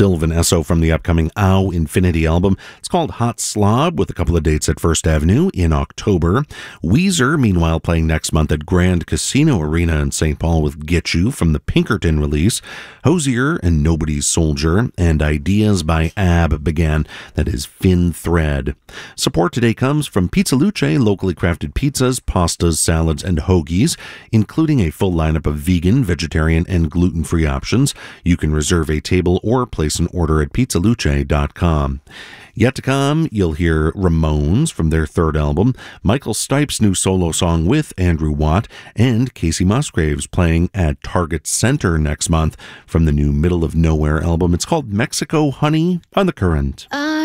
Sylvan Esso from the upcoming Ow Infinity album. It's called Hot Slob, with a couple of dates at First Avenue in October. Weezer, meanwhile, playing next month at Grand Casino Arena in St. Paul with Get You from the Pinkerton release. Hozier and Nobody's Soldier, and Ideas by Ab began. That is Fin Thread. Support today comes from Pizza Luce, locally crafted pizzas, pastas, salads, and hoagies, including a full lineup of vegan, vegetarian, and gluten-free options. You can reserve a table or place an order at pizzaluce.com. Yet to come, you'll hear Ramones from their third album, Michael Stipe's new solo song with Andrew Watt, and Casey Musgraves playing at Target Center next month from the new Middle of Nowhere album. It's called Mexico Honey on The Current.